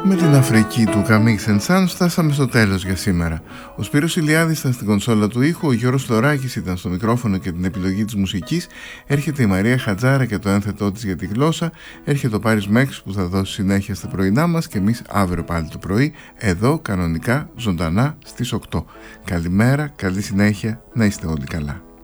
Με την Αφρική του Camix & Sons φτάσαμε στο τέλος για σήμερα. Ο Σπύρος Ηλιάδης ήταν στην κονσόλα του ήχου, ο Γιώργος Φλωράκης ήταν στο μικρόφωνο και την επιλογή της μουσικής, έρχεται η Μαρία Χατζάρα και το ένθετό της για τη γλώσσα, έρχεται ο Πάρης Μέξ που θα δώσει συνέχεια στα πρωινά μας και εμείς αύριο πάλι το πρωί, εδώ κανονικά ζωντανά στις 8. Καλημέρα, καλή συνέχεια, να είστε όλοι καλά.